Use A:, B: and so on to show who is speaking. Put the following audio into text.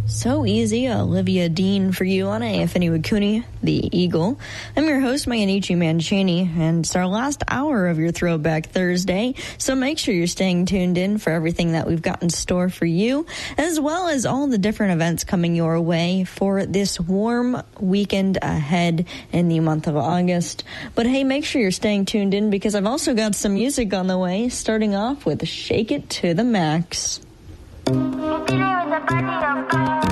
A: So easy, Olivia Dean for you on AFN Wakuni, the Eagle. I'm your host, Mayanichi Mancini, and it's our last hour of your Throwback Thursday, so make sure you're staying tuned in for everything that we've got in store for you, as well as all the different events coming your way for this warm weekend ahead in the month of August. But hey, make sure you're staying tuned in because I've also got some music on the way, starting off with Shake It to the Max.
B: With the body of God.